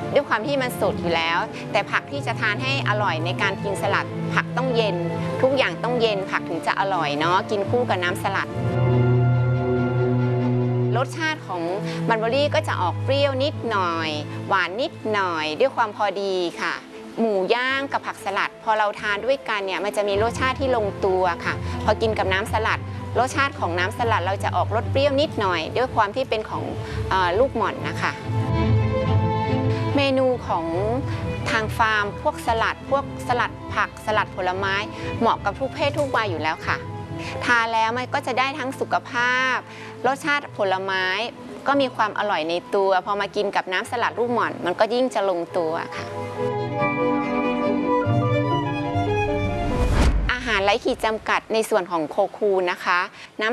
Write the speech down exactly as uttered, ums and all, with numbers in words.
ด้วยความที่มันสดอยู่แล้วแต่ผักที่จะทานให้อร่อยในการกินสลัดผักต้องเย็นทุกอย่างต้องเย็นผักถึงจะอร่อยเนาะกินคู่กับน้ำสลัดรสชาติของมันเบอรี่ก็จะออกเปรี้ยวนิดหน่อยหวานนิดหน่อยด้วยความพอดีค่ะหมูย่างกับผักสลัดพอเราทานด้วยกันเนี่ยมันจะมีรสชาติที่ลงตัวค่ะพอกินกับน้ำสลัดรสชาติของน้ำสลัดเราจะออกรสเปรี้ยวนิดหน่อยด้วยความที่เป็นของเอ่อลูกหม่อนนะคะเมนูของทางฟาร์มพวกสลัดพวกสลัดผักสลัดผลไม้เหมาะกับทุกเพศทุกวัยอยู่แล้วค่ะทานแล้วมันก็จะได้ทั้งสุขภาพรสชาติผลไม้ก็มีความอร่อยในตัวพอมากินกับน้ำสลัดลูกหม่อนมันก็ยิ่งจะลงตัวค่ะอาหารไร้ขีดจำกัดในส่วนของโคคูนะคะน้ำ